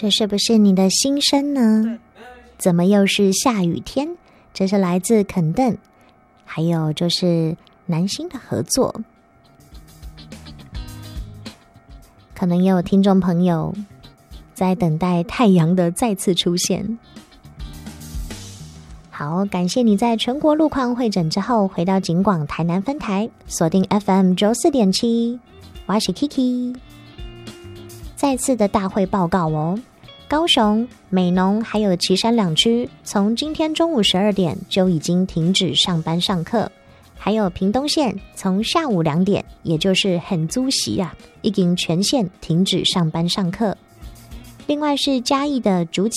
这是不是你的心声呢？怎么又是下雨天？这是来自肯邓，还有就是南星的合作。可能也有听众朋友在等待太阳的再次出现。好，感谢你在全国路况会诊之后回到警广台南分台，锁定 FM 94.7，我是 Kiki。再次的大会报告哦，高雄、美浓还有旗山两区从今天中午12点就已经停止上班上课，还有屏东县从下午2点，也就是很租席已经全线停止上班上课。另外是嘉义的竹